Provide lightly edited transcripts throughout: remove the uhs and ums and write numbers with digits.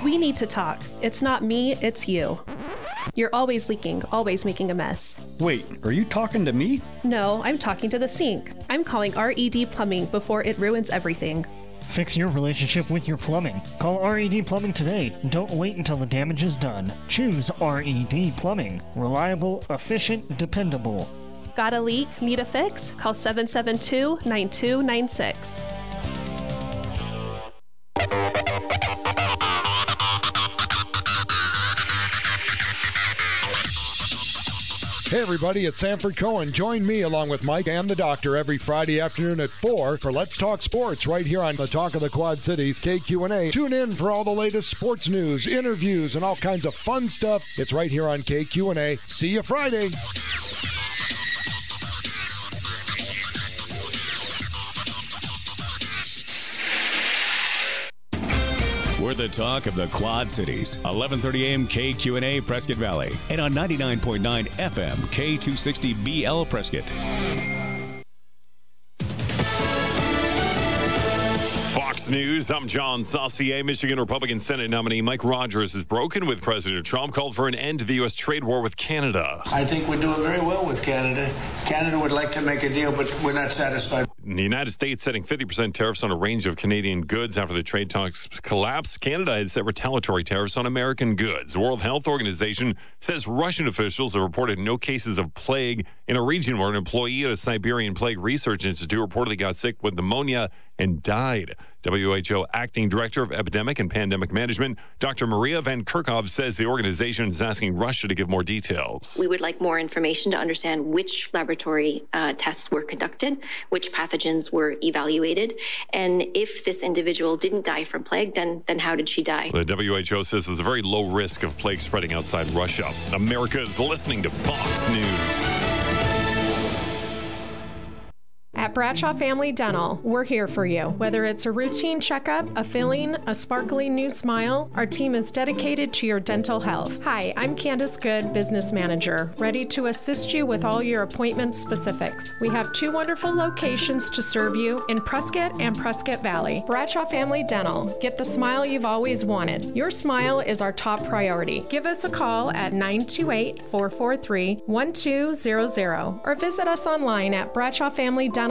We need to talk. It's not me, it's you. You're always leaking, always making a mess. Wait, are you talking to me? No, I'm talking to the sink. I'm calling RED Plumbing before it ruins everything. Fix your relationship with your plumbing. Call RED Plumbing today. Don't wait until the damage is done. Choose RED Plumbing. Reliable, efficient, dependable. Got a leak? Need a fix? Call 772-9296. Hey everybody, it's Sanford Cohen. Join me along with Mike and the Doctor every Friday afternoon at 4 for Let's Talk Sports right here on the Talk of the Quad Cities, KQNA. Tune in for all the latest sports news, interviews, and all kinds of fun stuff. It's right here on KQNA. See you Friday. We're the talk of the Quad Cities. 1130 AM KQNA Prescott Valley. And on 99.9 FM K260BL Prescott. Fox News, I'm John Saucier. Michigan Republican Senate nominee Mike Rogers has broken with President Trump, called for an end to the U.S. trade war with Canada. I think we're doing very well with Canada. Canada would like to make a deal, but we're not satisfied. The United States setting 50% tariffs on a range of Canadian goods after the trade talks collapsed. Canada has set retaliatory tariffs on American goods. The World Health Organization says Russian officials have reported no cases of plague in a region where an employee at a Siberian Plague Research Institute reportedly got sick with pneumonia and died. WHO Acting Director of Epidemic and Pandemic Management, Dr. Maria Van Kerkhove, says the organization is asking Russia to give more details. We would like more information to understand which laboratory tests were conducted, which pathogens were evaluated, and if this individual didn't die from plague, then how did she die? The WHO says there's a very low risk of plague spreading outside Russia. America is listening to Fox News. At Bradshaw Family Dental, we're here for you. Whether it's a routine checkup, a filling, a sparkly new smile, our team is dedicated to your dental health. Hi, I'm Candace Good, Business Manager, ready to assist you with all your appointment specifics. We have 2 wonderful locations to serve you in Prescott and Prescott Valley. Bradshaw Family Dental. Get the smile you've always wanted. Your smile is our top priority. Give us a call at 928-443-1200 or visit us online at bradshawfamilydental.com.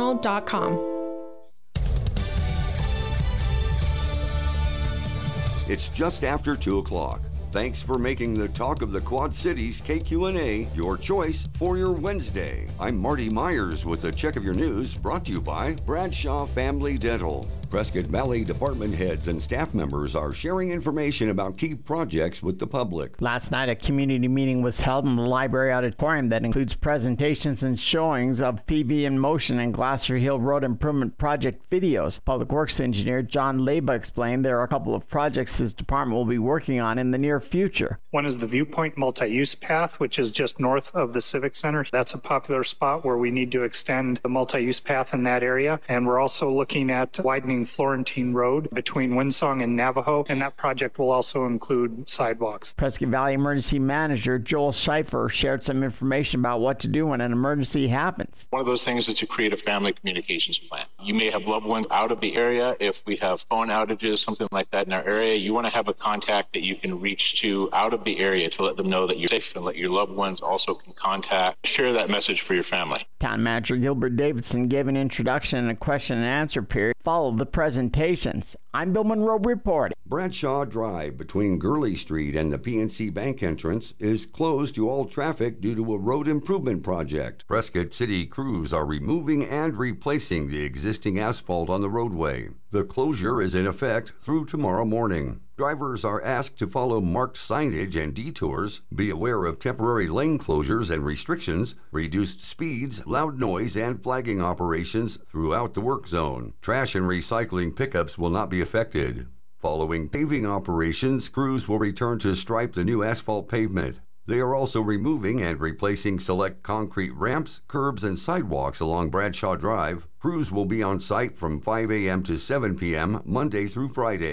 It's just after 2 o'clock. Thanks for making the Talk of the Quad Cities KQNA your choice for your Wednesday. I'm Marty Myers with a check of your news brought to you by Bradshaw Family Dental. Prescott Valley department heads and staff members are sharing information about key projects with the public. Last night, a community meeting was held in the library auditorium that includes presentations and showings of PV in Motion and Glasser Hill Road Improvement Project videos. Public Works Engineer John Leba explained there are a couple of projects his department will be working on in the near future. One is the Viewpoint Multi-Use Path, which is just north of the Civic Center. That's a popular spot where we need to extend the multi-use path in that area. And we're also looking at widening Florentine Road between Winsong and Navajo, and that project will also include sidewalks. Prescott Valley Emergency Manager Joel Schleifer shared some information about what to do when an emergency happens. One of those things is to create a family communications plan. You may have loved ones out of the area. If we have phone outages, something like that in our area, you want to have a contact that you can reach to out of the area to let them know that you're safe and let your loved ones also can contact. Share that message for your family. Town Manager Gilbert Davidson gave an introduction and a question and answer period. Followed the presentations. I'm Bill Monroe reporting. Bradshaw Drive between Gurley Street and the PNC Bank entrance is closed to all traffic due to a road improvement project. Prescott City crews are removing and replacing the existing asphalt on the roadway. The closure is in effect through tomorrow morning. Drivers are asked to follow marked signage and detours, be aware of temporary lane closures and restrictions, reduced speeds, loud noise, and flagging operations throughout the work zone. Trash and recycling pickups will not be affected. Following paving operations, crews will return to stripe the new asphalt pavement. They are also removing and replacing select concrete ramps, curbs, and sidewalks along Bradshaw Drive. Crews will be on site from 5 a.m. to 7 p.m. Monday through Friday.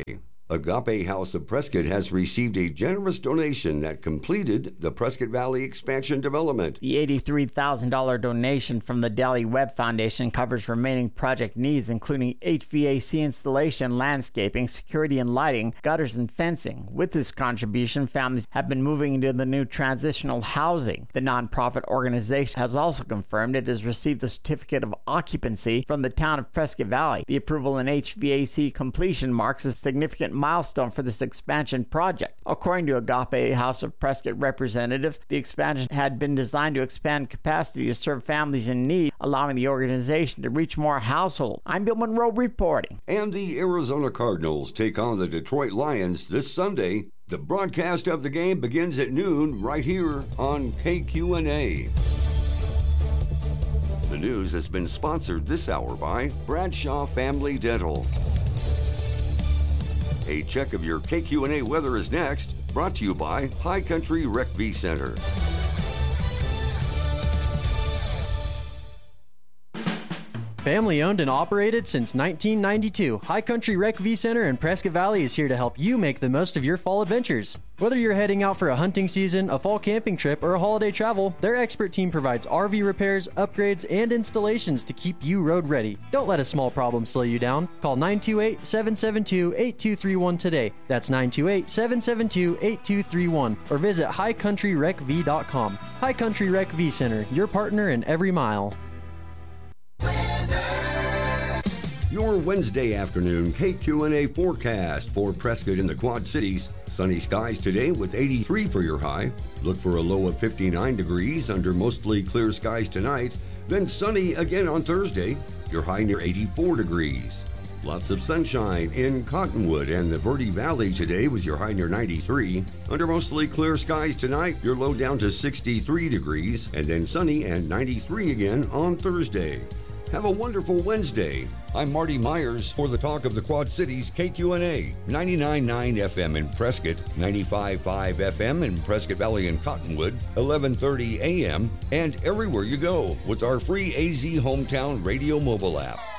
Agape House of Prescott has received a generous donation that completed the Prescott Valley expansion development. The $83,000 donation from the Dally Webb Foundation covers remaining project needs, including HVAC installation, landscaping, security and lighting, gutters and fencing. With this contribution, families have been moving into the new transitional housing. The nonprofit organization has also confirmed it has received a certificate of occupancy from the town of Prescott Valley. The approval in HVAC completion marks a significant milestone for this expansion project. According to Agape House of Prescott representatives, the expansion had been designed to expand capacity to serve families in need, allowing the organization to reach more households. I'm Bill Monroe reporting. And the Arizona Cardinals take on the Detroit Lions this Sunday. The broadcast of the game begins at noon right here on KQNA. The news has been sponsored this hour by Bradshaw Family Dental. A check of your KQNA weather is next, brought to you by High Country Rec V Center. Family owned and operated since 1992, High Country Rec V Center in Prescott Valley is here to help you make the most of your fall adventures. Whether you're heading out for a hunting season, a fall camping trip, or a holiday travel, their expert team provides RV repairs, upgrades, and installations to keep you road ready. Don't let a small problem slow you down. Call 928-772-8231 today. That's 928-772-8231. Or visit highcountryrecv.com. High Country Rec V Center, your partner in every mile. Your Wednesday afternoon KQNA forecast for Prescott in the Quad Cities. Sunny skies today with 83 for your high. Look for a low of 59 degrees under mostly clear skies tonight. Then sunny again on Thursday. Your high near 84 degrees. Lots of sunshine in Cottonwood and the Verde Valley today with your high near 93. Under mostly clear skies tonight, your low down to 63 degrees. And then sunny and 93 again on Thursday. Have a wonderful Wednesday. I'm Marty Myers for the Talk of the Quad Cities, KQNA, 99.9 FM in Prescott, 95.5 FM in Prescott Valley and Cottonwood, 11:30 a.m., and everywhere you go with our free AZ Hometown Radio mobile app.